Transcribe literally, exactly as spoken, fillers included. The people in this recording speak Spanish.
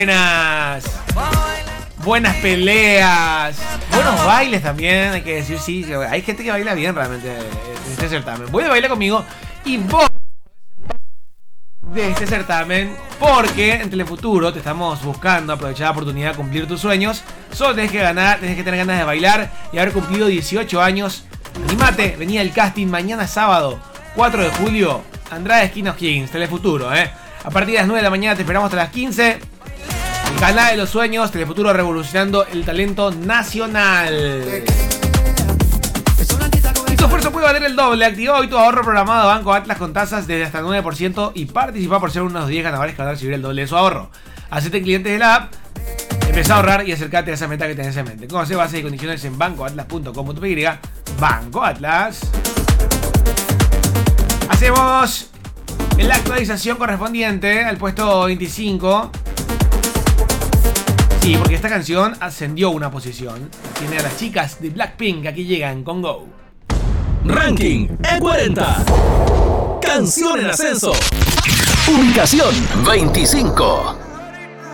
Buenas. Buenas peleas. Buenos bailes también, hay que decir, sí. Hay gente que baila bien realmente en este certamen. Voy a bailar conmigo y vos de este certamen, porque en Telefuturo te estamos buscando aprovechar la oportunidad de cumplir tus sueños. Solo tenés que ganar, tenés que tener ganas de bailar y haber cumplido dieciocho años. Animate, venía el casting mañana sábado, cuatro de julio, Andrade Esquina O'Higgins, Telefuturo, eh. A partir de las nueve de la mañana te esperamos hasta las quince. El canal de los sueños, Telefuturo revolucionando el talento nacional. Y tu esfuerzo puede valer el doble. Activa hoy tu ahorro programado Banco Atlas con tasas desde hasta el nueve por ciento y participa por ser uno de los diez ganadores que van a recibir el doble de su ahorro. Hacete cliente de la app, empezá a ahorrar y acercate a esa meta que tenés en mente. Conoce bases y condiciones en banco atlas punto com punto pe. Banco Atlas. Hacemos la actualización correspondiente al puesto veinticinco. Sí, porque esta canción ascendió una posición. Tiene a las chicas de Blackpink, aquí llegan con Go. Ranking E cuarenta. Canción en ascenso. Ubicación veinticinco.